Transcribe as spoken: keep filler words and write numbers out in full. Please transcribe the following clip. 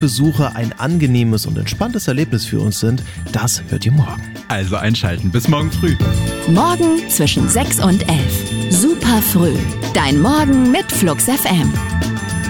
Besucher ein angenehmes und entspanntes Erlebnis für uns sind, das hört ihr morgen. Also einschalten. Bis morgen früh. Morgen zwischen sechs und elf. Super früh. Dein Morgen mit Flux F M.